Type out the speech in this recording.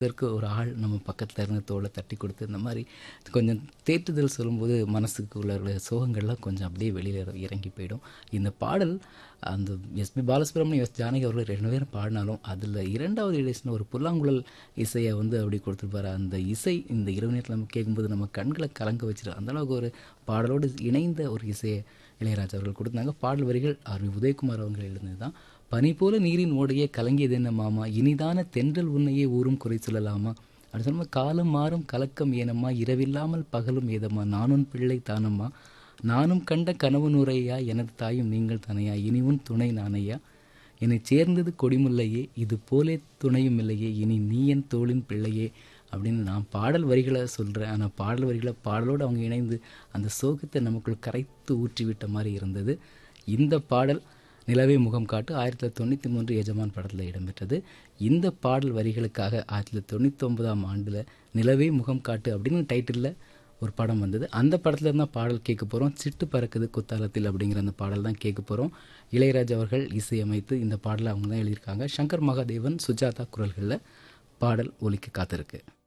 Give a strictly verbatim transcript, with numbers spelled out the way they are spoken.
இதற்கு ஒரு ஆள் நம்ம பக்கத்தில் இருந்து தோளை தட்டி கொடுத்து இந்த மாதிரி கொஞ்சம் தேற்றுதல் சொல்லும்போது மனசுக்கு உள்ள சோகங்கள்லாம் கொஞ்சம் அப்படியே வெளியில் இறங்கி போயிடும். இந்த பாடல் அந்த எஸ்பி பாலசுப்ரமணியம், எஸ் ஜானகி அவர்கள் ரெண்டு பேரும் பாடினாலும் அதில் இரண்டாவது இடைஸ்னு ஒரு புல்லாங்குழல் இசையை வந்து அப்படி கொடுத்துருப்பாரு. அந்த இசை இந்த இரவு நேரத்தில் நம்ம கேட்கும்போது நம்ம கண்களை கலங்க வச்சிடும். அந்தளவுக்கு ஒரு பாடலோடு இணைந்த ஒரு இசையை இளையராஜா அவர்கள் கொடுத்தாங்க. பாடல் வரிகள் ஆர் வி உதயகுமார் அவர்கள் எழுந்தது தான். பனி போல நீரின் ஓடையே கலங்கியது என்ன மாமா, இனிதான தென்றல் உன்னையே ஊரும் குறை சொல்லலாமா அப்படி சொல்லும்போது, காலம் மாறும் கலக்கம் ஏனம்மா, இரவில்லாமல் பகலும் ஏதம்மா, நானும் பிள்ளை தானம்மா, நானும் கண்ட கனவு நுரையா, எனது தாயும் நீங்கள் தானையா, இனிவும் துணை நானையா, என்னை சேர்ந்தது கொடிமுல்லையே, இது போலே துணையும் இல்லையே, இனி நீ என் தோளின் பிள்ளையே அப்படின்னு நான் பாடல் வரிகளை சொல்கிறேன். ஆனால் பாடல் வரிகளை பாடலோடு அவங்க இணைந்து அந்த சோகத்தை நமக்குள் கரைத்து ஊற்றி விட்ட மாதிரி இருந்தது. இந்த பாடல் நிலவே முகம் காட்டு ஆயிரத்தி தொள்ளாயிரத்தி தொண்ணூற்றி மூன்று எஜமான் படத்தில் இடம்பெற்றது. இந்த பாடல் வரிகளுக்காக ஆயிரத்தி தொள்ளாயிரத்தி தொண்ணூற்றி ஒன்பதாம் ஆண்டில் நிலவே முகம் காட்டு அப்படின்னு டைட்டிலில் ஒரு படம் வந்தது. அந்த படத்தில் இருந்தால் பாடல் கேட்க போகிறோம். சிட்டு பறக்குது குத்தாலத்தில் அப்படிங்கிற அந்த பாடல் தான் கேட்க போகிறோம். இளையராஜா அவர்கள் இசையமைத்து இந்த பாடலை அவங்க தான் எழுதியிருக்காங்க. சங்கர் மகாதேவன், சுஜாதா குரல்களில் பாடல் ஒலிக்க காத்திருக்கு.